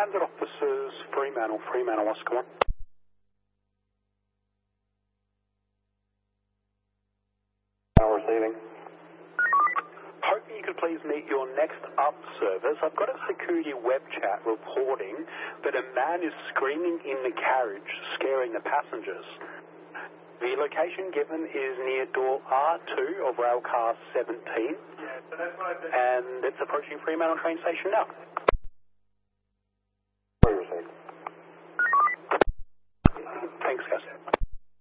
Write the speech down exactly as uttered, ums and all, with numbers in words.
Transit officers, Fremantle, Fremantle, Oscar one. Receiving. Hoping you could please meet your next up service. I've got a security web chat reporting that a man is screaming in the carriage, scaring the passengers. The location given is near door R two of railcar seventeen, Yeah, so that's what I've been... and it's approaching Fremantle train station now.